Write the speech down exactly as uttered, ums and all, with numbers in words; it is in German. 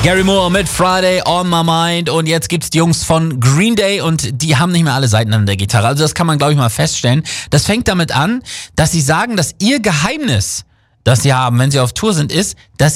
Gary Moore mit Friday on My Mind und jetzt gibt's die Jungs von Green Day und die haben nicht mehr alle Seiten an der Gitarre. Also das kann man, glaube ich, mal feststellen. Das fängt damit an, dass sie sagen, dass ihr Geheimnis, das sie haben, wenn sie auf Tour sind, ist, dass